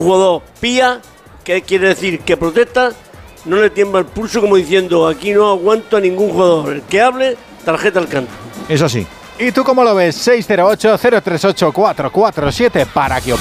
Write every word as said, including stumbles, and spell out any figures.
jugador pía, que quiere decir que protesta, no le tiembla el pulso como diciendo aquí no aguanto a ningún jugador. El que hable, tarjeta al canto. Es así. ¿Y tú cómo lo ves? seis cero ocho, cero tres ocho, cuatro cuatro siete para que